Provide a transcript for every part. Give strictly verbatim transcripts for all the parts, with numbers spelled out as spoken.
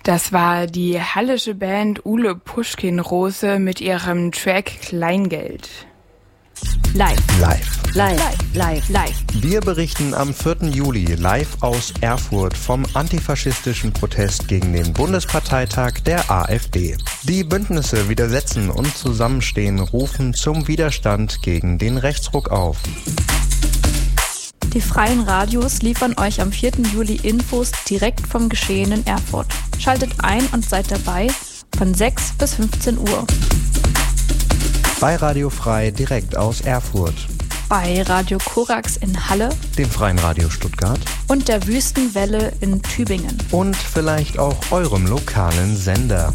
Das war die hallische Band Ule Puschkin-Rose mit ihrem Track Kleingeld. Live. Live. Live. Live. Live. Wir berichten am vierten Juli live aus Erfurt vom antifaschistischen Protest gegen den Bundesparteitag der AfD. Die Bündnisse Widersetzen und Zusammenstehen rufen zum Widerstand gegen den Rechtsruck auf. Die freien Radios liefern euch am vierten Juli Infos direkt vom Geschehen in Erfurt. Schaltet ein und seid dabei von sechs bis fünfzehn Uhr. Bei Radio Frei direkt aus Erfurt. Bei Radio Korax in Halle. Dem Freien Radio Stuttgart. Und der Wüstenwelle in Tübingen. Und vielleicht auch eurem lokalen Sender.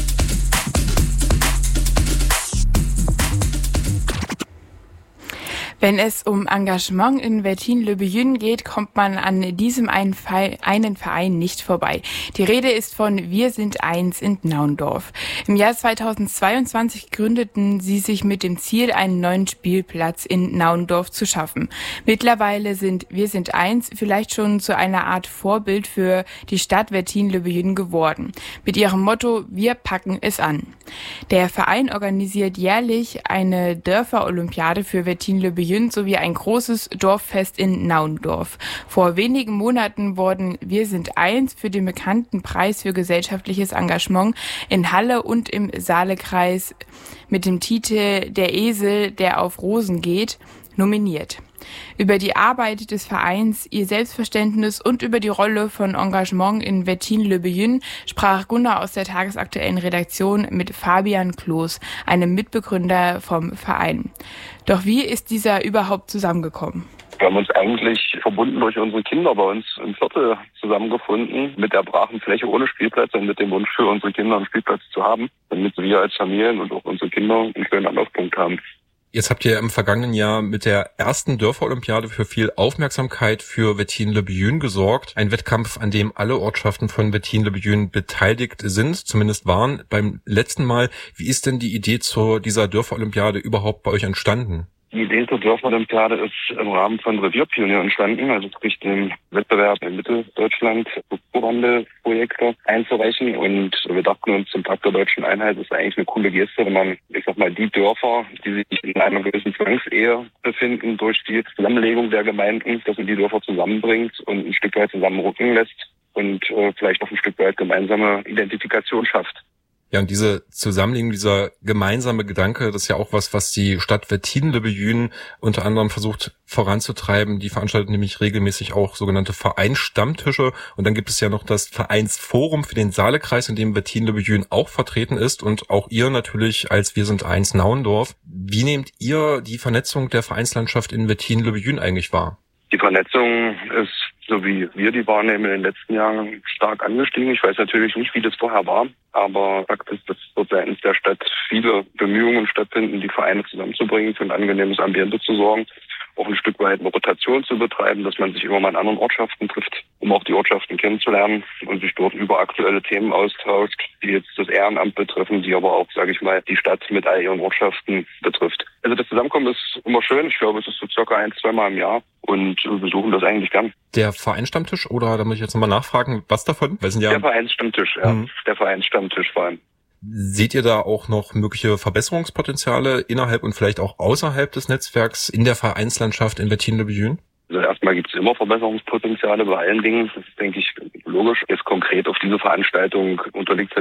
Wenn es um Engagement in Wettin-le-Beyün geht, kommt man an diesem einen, Fall, einen Verein nicht vorbei. Die Rede ist von Wir sind eins in Naundorf. Im Jahr zweitausendzweiundzwanzig gründeten sie sich mit dem Ziel, einen neuen Spielplatz in Naundorf zu schaffen. Mittlerweile sind Wir sind eins vielleicht schon zu einer Art Vorbild für die Stadt Wettin-le-Beyün geworden. Mit ihrem Motto Wir packen es an. Der Verein organisiert jährlich eine Dörfer-Olympiade für Wettin-le-Beyün sowie ein großes Dorffest in Naundorf. Vor wenigen Monaten wurden Wir sind eins für den bekannten Preis für gesellschaftliches Engagement in Halle und im Saalekreis mit dem Titel Der Esel, der auf Rosen geht, nominiert. Über die Arbeit des Vereins, ihr Selbstverständnis und über die Rolle von Engagement in Wettin-le-Beyün sprach Gunnar aus der tagesaktuellen Redaktion mit Fabian Kloß, einem Mitbegründer vom Verein. Doch wie ist dieser überhaupt zusammengekommen? Wir haben uns eigentlich verbunden durch unsere Kinder bei uns im Viertel zusammengefunden, mit der brachen Fläche ohne Spielplatz und mit dem Wunsch für unsere Kinder einen Spielplatz zu haben, damit wir als Familien und auch unsere Kinder einen schönen Anlaufpunkt haben. Jetzt habt ihr im vergangenen Jahr mit der ersten Dörfer-Olympiade für viel Aufmerksamkeit für Wettin-le-Beyün gesorgt. Ein Wettkampf, an dem alle Ortschaften von Wettin-le-Beyün beteiligt sind, zumindest waren beim letzten Mal. Wie ist denn die Idee zu dieser Dörfer-Olympiade überhaupt bei euch entstanden? Die Idee zur Dörfer-Olympiade ist im Rahmen von Revierpionier entstanden, also sprich dem Wettbewerb in Mitteldeutschland Strukturwandelprojekte einzureichen. Und wir dachten uns, zum Tag der deutschen Einheit ist eigentlich eine coole Geste, wenn man, ich sag mal, die Dörfer, die sich in einer gewissen Zwangsehe befinden, durch die Zusammenlegung der Gemeinden, dass man die Dörfer zusammenbringt und ein Stück weit zusammenrücken lässt und äh, vielleicht auch ein Stück weit gemeinsame Identifikation schafft. Ja, und diese Zusammenlegung, dieser gemeinsame Gedanke, das ist ja auch was, was die Stadt Wettin-le-Beyün unter anderem versucht voranzutreiben. Die veranstaltet nämlich regelmäßig auch sogenannte Vereinsstammtische. Und dann gibt es ja noch das Vereinsforum für den Saalekreis, in dem Wettin-le-Beyün auch vertreten ist und auch ihr natürlich als Wir sind eins Naundorf. Wie nehmt ihr die Vernetzung der Vereinslandschaft in Wettin-le-Beyün eigentlich wahr? Die Vernetzung ist, so wie wir die wahrnehmen, in den letzten Jahren stark angestiegen. Ich weiß natürlich nicht, wie das vorher war, aber Fakt ist, dass dort seitens der Stadt viele Bemühungen stattfinden, die Vereine zusammenzubringen, für ein angenehmes Ambiente zu sorgen, auch ein Stück weit eine Rotation zu betreiben, dass man sich immer mal in anderen Ortschaften trifft, um auch die Ortschaften kennenzulernen und sich dort über aktuelle Themen austauscht, die jetzt das Ehrenamt betreffen, die aber auch, sage ich mal, die Stadt mit all ihren Ortschaften betrifft. Also das Zusammenkommen ist immer schön. Ich glaube, es ist so circa ein, zweimal im Jahr und wir besuchen das eigentlich gern. Der Vereinsstammtisch, oder da muss ich jetzt nochmal nachfragen, was davon? Wir sind ja der Vereinsstammtisch, ja. Mhm. Der Vereinsstammtisch vor allem. Seht ihr da auch noch mögliche Verbesserungspotenziale innerhalb und vielleicht auch außerhalb des Netzwerks in der Vereinslandschaft in Wettin-le-Beyün? Also erstmal gibt es immer Verbesserungspotenziale bei allen Dingen. Das ist, denke ich, logisch. Jetzt konkret auf diese Veranstaltung unterliegt